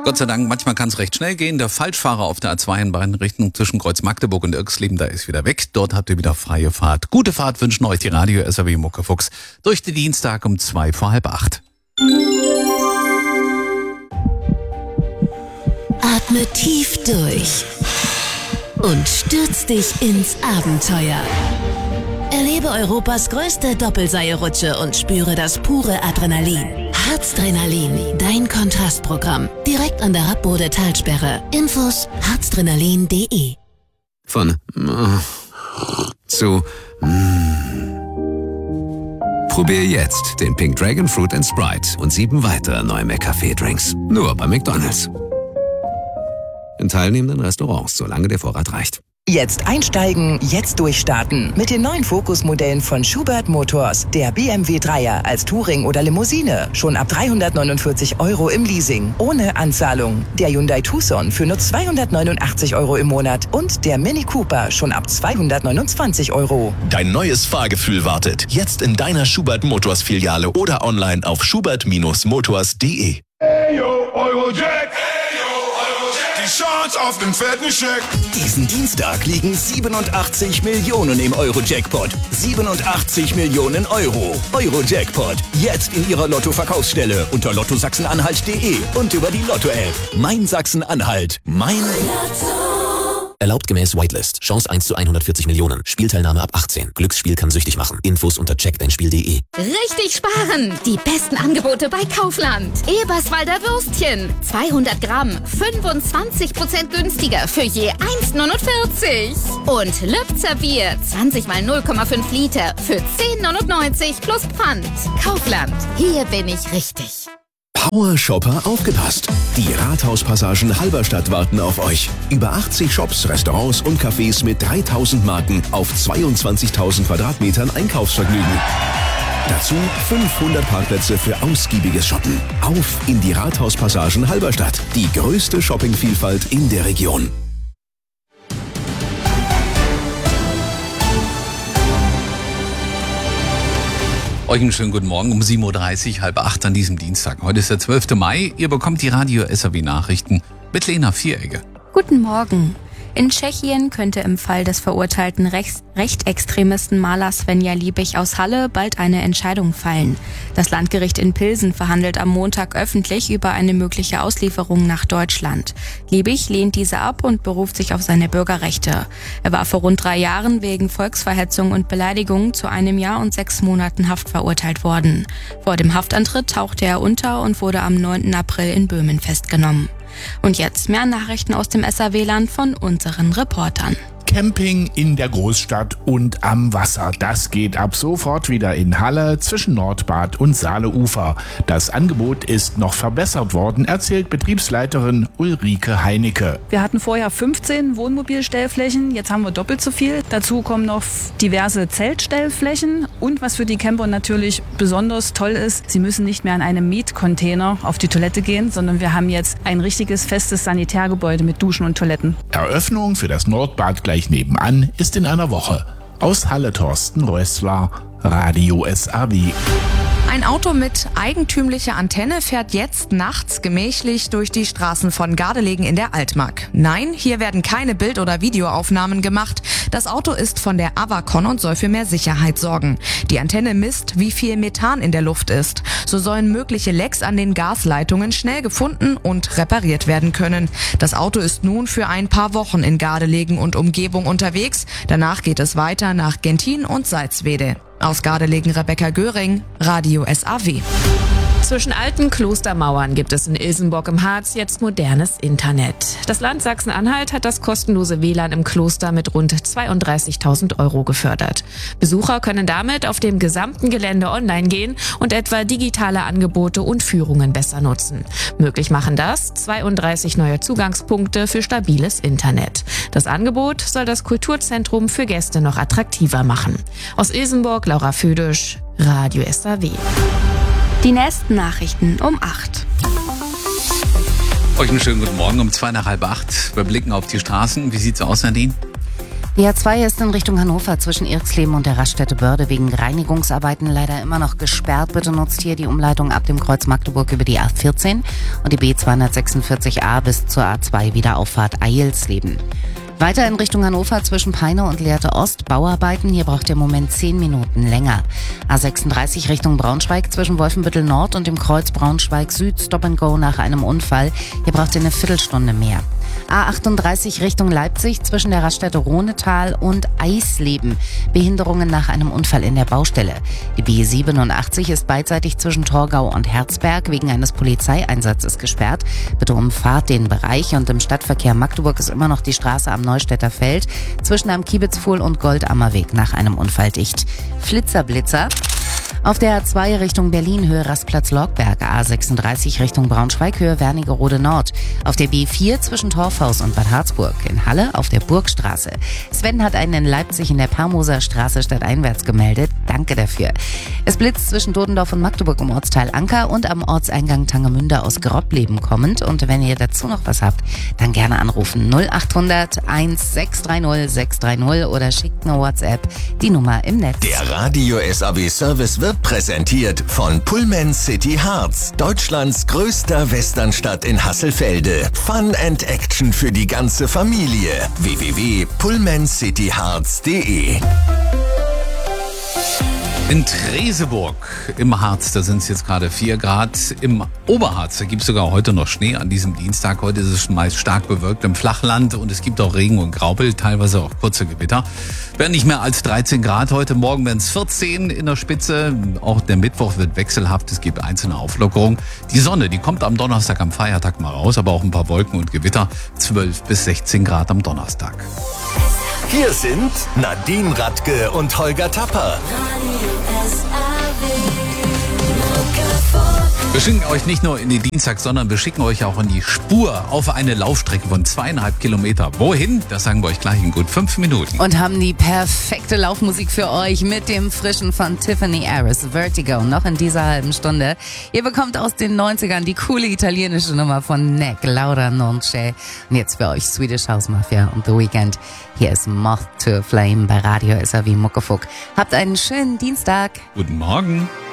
Gott sei Dank, manchmal kann es recht schnell gehen. Der Falschfahrer auf der A2 in beiden Richtungen zwischen Kreuz Magdeburg und Irxleben, da ist wieder weg. Dort habt ihr wieder freie Fahrt. Gute Fahrt wünschen euch die Radio SAW Muckefuchs durch den Dienstag um 7:45. Atme tief durch und stürz dich ins Abenteuer. Erlebe Europas größte Doppelseilrutsche und spüre das pure Adrenalin. Harzdrenalin, dein Kontrastprogramm. Direkt an der Rappbode Talsperre. Infos harzdrenalin.de. Von zu Probier jetzt den Pink Dragon Fruit & Sprite und 7 weitere neue McCafé-Drinks. Nur bei McDonald's. In teilnehmenden Restaurants, solange der Vorrat reicht. Jetzt einsteigen, jetzt durchstarten. Mit den neuen Focus-Modellen von Schubert Motors. Der BMW 3er als Touring oder Limousine. Schon ab 349 € im Leasing. Ohne Anzahlung. Der Hyundai Tucson für nur 289 € im Monat. Und der Mini Cooper schon ab 229 €. Dein neues Fahrgefühl wartet. Jetzt in deiner Schubert Motors Filiale oder online auf schubert-motors.de. Hey yo, Eurojack! Die Chance auf den fetten Scheck. Diesen Dienstag liegen 87 Millionen im Euro-Jackpot. 87 Millionen €. Euro-Jackpot. Jetzt in Ihrer Lotto-Verkaufsstelle unter lottosachsen-anhalt.de und über die Lotto-App. Mein Sachsen-Anhalt. Mein Lotto. Erlaubt gemäß Whitelist. Chance 1 zu 140 Millionen. Spielteilnahme ab 18. Glücksspiel kann süchtig machen. Infos unter checkdeinspiel.de. Richtig sparen! Die besten Angebote bei Kaufland. Eberswalder Würstchen. 200 Gramm. 25% günstiger für je 1,49. Und Lübzer Bier. 20 mal 0,5 Liter für 10,99 plus Pfand. Kaufland. Hier bin ich richtig. Power-Shopper aufgepasst! Die Rathauspassagen Halberstadt warten auf euch. Über 80 Shops, Restaurants und Cafés mit 3000 Marken auf 22.000 Quadratmetern Einkaufsvergnügen. Dazu 500 Parkplätze für ausgiebiges Shoppen. Auf in die Rathauspassagen Halberstadt. Die größte Shoppingvielfalt in der Region. Euch einen schönen guten Morgen um 7:30 Uhr, 7:30 an diesem Dienstag. Heute ist der 12. Mai. Ihr bekommt die Radio SAW Nachrichten mit Lena Vieregge. Guten Morgen. In Tschechien könnte im Fall des verurteilten rechtsextremisten Malers Svenja Liebig aus Halle bald eine Entscheidung fallen. Das Landgericht in Pilsen verhandelt am Montag öffentlich über eine mögliche Auslieferung nach Deutschland. Liebig lehnt diese ab und beruft sich auf seine Bürgerrechte. Er war vor rund 3 Jahren wegen Volksverhetzung und Beleidigung zu 1 Jahr und 6 Monaten Haft verurteilt worden. Vor dem Haftantritt tauchte er unter und wurde am 9. April in Böhmen festgenommen. Und jetzt mehr Nachrichten aus dem SAW-Land von unseren Reportern. Camping in der Großstadt und am Wasser. Das geht ab sofort wieder in Halle zwischen Nordbad und Saaleufer. Das Angebot ist noch verbessert worden, erzählt Betriebsleiterin Ulrike Heinecke. Wir hatten vorher 15 Wohnmobilstellflächen, jetzt haben wir doppelt so viel. Dazu kommen noch diverse Zeltstellflächen und was für die Camper natürlich besonders toll ist, sie müssen nicht mehr in einem Mietcontainer auf die Toilette gehen, sondern wir haben jetzt ein richtiges festes Sanitärgebäude mit Duschen und Toiletten. Eröffnung für das Nordbad gleich nebenan ist in einer Woche. Aus Halle Thorsten Rösler, Radio SAW. Ein Auto mit eigentümlicher Antenne fährt jetzt nachts gemächlich durch die Straßen von Gardelegen in der Altmark. Nein, hier werden keine Bild- oder Videoaufnahmen gemacht. Das Auto ist von der Avacon und soll für mehr Sicherheit sorgen. Die Antenne misst, wie viel Methan in der Luft ist. So sollen mögliche Lecks an den Gasleitungen schnell gefunden und repariert werden können. Das Auto ist nun für ein paar Wochen in Gardelegen und Umgebung unterwegs. Danach geht es weiter nach Gentin und Salzwedel. Aus Gardelegen Rebecca Göring, Radio SAW. Zwischen alten Klostermauern gibt es in Ilsenburg im Harz jetzt modernes Internet. Das Land Sachsen-Anhalt hat das kostenlose WLAN im Kloster mit rund 32.000 € gefördert. Besucher können damit auf dem gesamten Gelände online gehen und etwa digitale Angebote und Führungen besser nutzen. Möglich machen das 32 neue Zugangspunkte für stabiles Internet. Das Angebot soll das Kulturzentrum für Gäste noch attraktiver machen. Aus Ilsenburg, Laura Födisch, Radio SAW. Die nächsten Nachrichten um 8. Euch einen schönen guten Morgen um 7:45. Wir blicken auf die Straßen. Wie sieht's aus, Nadine? Die A2 ist in Richtung Hannover zwischen Irxleben und der Raststätte Börde wegen Reinigungsarbeiten leider immer noch gesperrt. Bitte nutzt hier die Umleitung ab dem Kreuz Magdeburg über die A14 und die B246a bis zur A2 Wiederauffahrt Eilsleben. Weiter in Richtung Hannover zwischen Peine und Lehrte Ost, Bauarbeiten. Hier braucht ihr im Moment 10 Minuten länger. A36 Richtung Braunschweig zwischen Wolfenbüttel Nord und dem Kreuz Braunschweig Süd, Stop and Go nach einem Unfall. Hier braucht ihr eine Viertelstunde mehr. A38 Richtung Leipzig zwischen der Raststätte Rohnetal und Eisleben. Behinderungen nach einem Unfall in der Baustelle. Die B87 ist beidseitig zwischen Torgau und Herzberg wegen eines Polizeieinsatzes gesperrt. Bitte umfahrt den Bereich und im Stadtverkehr Magdeburg ist immer noch die Straße am Neustädter Feld zwischen am Kiebitzpfuhl und Goldammerweg nach einem Unfall dicht. Flitzer-Blitzer. Auf der A2 Richtung Berlin Höhe Rastplatz-Lorgberg, A36 Richtung Braunschweig Höhe Wernigerode Nord. Auf der B4 zwischen Torfhaus und Bad Harzburg. In Halle auf der Burgstraße. Sven hat einen in Leipzig in der Parmoser Straße stadteinwärts gemeldet. Danke dafür. Es blitzt zwischen Dodendorf und Magdeburg im Ortsteil Anker und am Ortseingang Tangemünde aus Grottleben kommend. Und wenn ihr dazu noch was habt, dann gerne anrufen 0800 1630 630 oder schickt eine WhatsApp, die Nummer im Netz. Der Radio SAW Service wird präsentiert von Pullman City Harz, Deutschlands größter Westernstadt in Hasselfelde. Fun and Action für die ganze Familie. www.pullmancityharz.de. In Treseburg im Harz, da sind es jetzt gerade 4 Grad. Im Oberharz, da gibt es sogar heute noch Schnee an diesem Dienstag. Heute ist es meist stark bewölkt im Flachland und es gibt auch Regen und Graupel, teilweise auch kurze Gewitter. Werden nicht mehr als 13 Grad heute. Morgen werden es 14 in der Spitze. Auch der Mittwoch wird wechselhaft. Es gibt einzelne Auflockerungen. Die Sonne, die kommt am Donnerstag, am Feiertag mal raus, aber auch ein paar Wolken und Gewitter. 12 bis 16 Grad am Donnerstag. Hier sind Nadine Radke und Holger Tapper. Wir schicken euch nicht nur in die Dienstag, sondern wir schicken euch auch in die Spur auf eine Laufstrecke von 2,5 Kilometer. Wohin? Das sagen wir euch gleich in gut 5 Minuten. Und haben die perfekte Laufmusik für euch mit dem frischen von Tiffany Harris, Vertigo, noch in dieser halben Stunde. Ihr bekommt aus den 90ern die coole italienische Nummer von Neck, Laura Non C'è. Und jetzt für euch Swedish House Mafia und The Weeknd. Hier ist Moth to a Flame bei Radio SAW Muckefuck. Habt einen schönen Dienstag. Guten Morgen.